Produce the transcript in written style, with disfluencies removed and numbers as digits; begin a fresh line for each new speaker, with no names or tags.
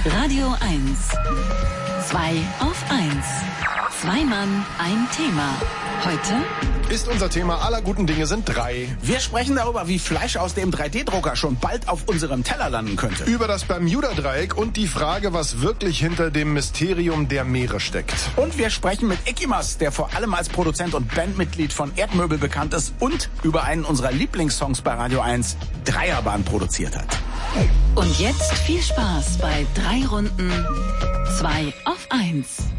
Radio 1. 2 auf 1. Zwei Mann, ein Thema. Heute
ist unser Thema aller guten Dinge sind 3.
Wir sprechen darüber, wie Fleisch aus dem 3D-Drucker schon bald auf unserem Teller landen könnte.
Über das Bermuda-Dreieck und die Frage, was wirklich hinter dem Mysterium der Meere steckt.
Und wir sprechen mit Ikimas, der vor allem als Produzent und Bandmitglied von Erdmöbel bekannt ist und über einen unserer Lieblingssongs bei Radio 1, Dreierbahn, produziert hat.
Und jetzt viel Spaß bei 3 Runden 2 auf 1.